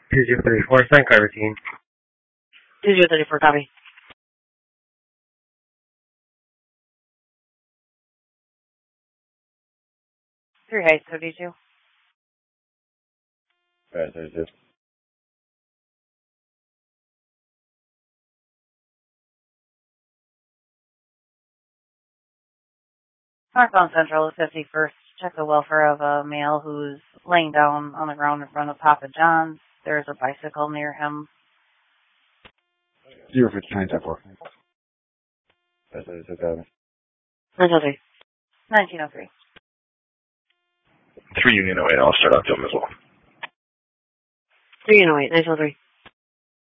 2-0-34, sign car routine. 2-0-34, copy. 3 heights, 32. Alright, 32. Northbound Central is 51st. Check the welfare of a male who's laying down on the ground in front of Papa John's. There's a bicycle near him. 059, 10-4. Alright, 32, copy. 1903. 1903. 3 Union 08, I'll start on film as well. 3 Union 08, 1903.